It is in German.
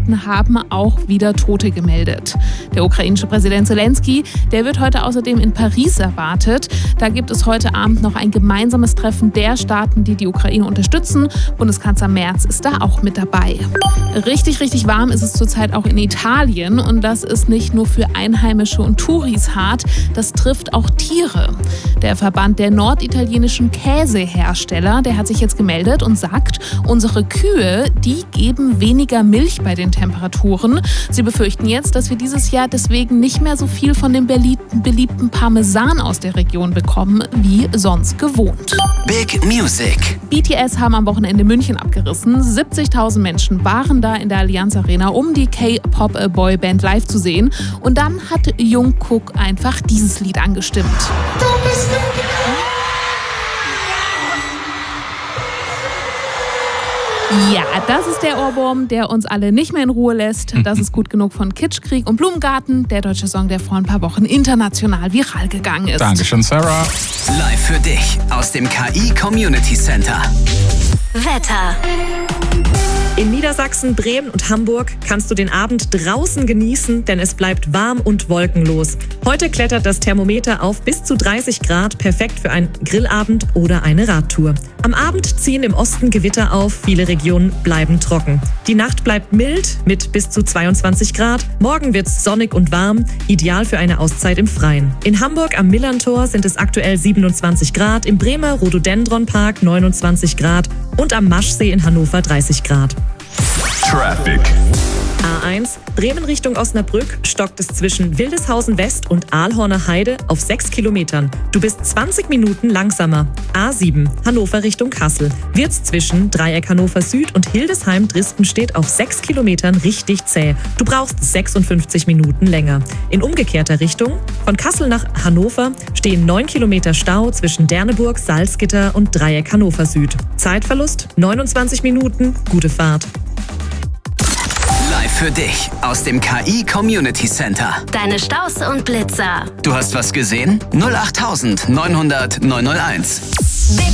Staaten haben auch wieder Tote gemeldet. Der ukrainische Präsident Zelensky, der wird heute außerdem in Paris erwartet. Da gibt es heute Abend noch ein gemeinsames Treffen der Staaten, die die Ukraine unterstützen. Bundeskanzler Merz ist da auch mit dabei. Richtig, richtig warm ist es zurzeit auch in Italien. Und das ist nicht nur für Einheimische und Touris hart, das trifft auch Tiere. Der Verband der norditalienischen Käsehersteller, der hat sich jetzt gemeldet und sagt, unsere Kühe, die geben weniger Milch bei den Temperaturen. Sie befürchten jetzt, dass wir dieses Jahr deswegen nicht mehr so viel von dem beliebten Parmesan aus der Region bekommen, wie sonst gewohnt. Big Music. BTS haben am Wochenende München abgerissen. 70.000 Menschen waren da in der Allianz Arena, um die K-Pop-Boyband live zu sehen. Und dann hat Jungkook einfach dieses Lied angestimmt. Ja, das ist der Ohrwurm, der uns alle nicht mehr in Ruhe lässt. Das ist gut genug von Kitschkrieg und Blumengarten, der deutsche Song, der vor ein paar Wochen international viral gegangen ist. Dankeschön, Sarah. Live für dich aus dem KI Community Center. Wetter. In Niedersachsen, Bremen und Hamburg kannst du den Abend draußen genießen, denn es bleibt warm und wolkenlos. Heute klettert das Thermometer auf bis zu 30 Grad, perfekt für einen Grillabend oder eine Radtour. Am Abend ziehen im Osten Gewitter auf, viele Regionen bleiben trocken. Die Nacht bleibt mild mit bis zu 22 Grad. Morgen wird's sonnig und warm, ideal für eine Auszeit im Freien. In Hamburg am Millerntor sind es aktuell 27 Grad, im Bremer Rhododendronpark 29 Grad und am Maschsee in Hannover 30 Grad. Traffic. A1, Bremen Richtung Osnabrück, stockt es zwischen Wildeshausen West und Aalhorner Heide auf 6 Kilometern. Du bist 20 Minuten langsamer. A7, Hannover Richtung Kassel, wird's zwischen Dreieck Hannover Süd und Hildesheim-Drispenstedt auf 6 Kilometern richtig zäh. Du brauchst 56 Minuten länger. In umgekehrter Richtung, von Kassel nach Hannover, stehen 9 Kilometer Stau zwischen Derneburg, Salzgitter und Dreieck Hannover Süd. Zeitverlust 29 Minuten, gute Fahrt. Live für dich aus dem KI Community Center. Deine Staus und Blitzer. Du hast was gesehen? 08900 901. Big